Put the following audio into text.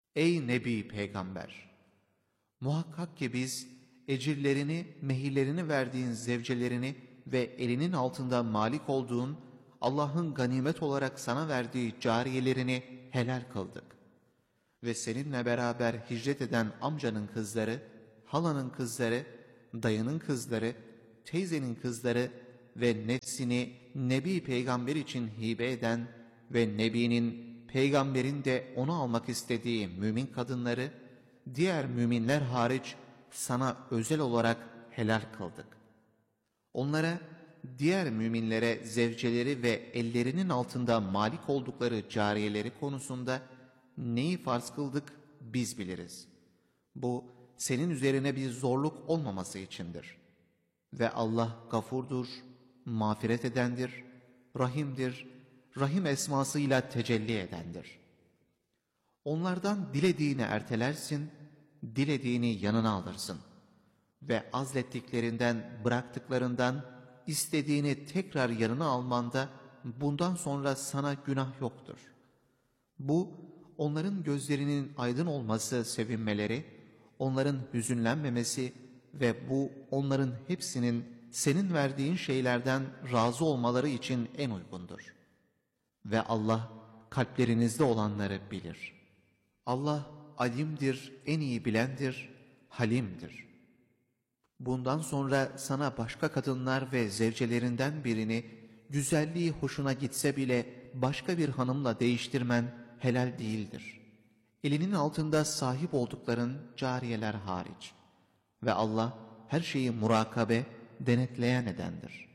Ey Nebi Peygamber! Muhakkak ki biz ecirlerini, mehirlerini verdiğin zevcelerini ve elinin altında malik olduğun Allah'ın ganimet olarak sana verdiği cariyelerini helal kıldık. Ve seninle beraber hicret eden amcanın kızları, halanın kızları, dayının kızları, teyzenin kızları ve nefsini Nebi Peygamber için hibe eden ve Nebi'nin, Peygamberin de onu almak istediği mümin kadınları, diğer müminler hariç sana özel olarak helal kıldık. Onlara, diğer müminlere zevceleri ve ellerinin altında malik oldukları cariyeleri konusunda neyi farz kıldık biz biliriz. Bu senin üzerine bir zorluk olmaması içindir. Ve Allah gafurdur, mağfiret edendir, rahimdir, rahim esmasıyla tecelli edendir. Onlardan dilediğini ertelersin, dilediğini yanına alırsın. Ve azlettiklerinden, bıraktıklarından istediğini tekrar yanına almanda bundan sonra sana günah yoktur. Bu, onların gözlerinin aydın olması sevinmeleri, onların hüzünlenmemesi ve bu onların hepsinin senin verdiğin şeylerden razı olmaları için en uygundur. Ve Allah kalplerinizde olanları bilir. Allah alimdir, en iyi bilendir, halimdir. Bundan sonra sana başka kadınlar ve zevcelerinden birini güzelliği hoşuna gitse bile başka bir hanımla değiştirmen helal değildir. Elinin altında sahip oldukların cariyeler hariç. Ve Allah her şeyi murakabe, denetleyen edendir.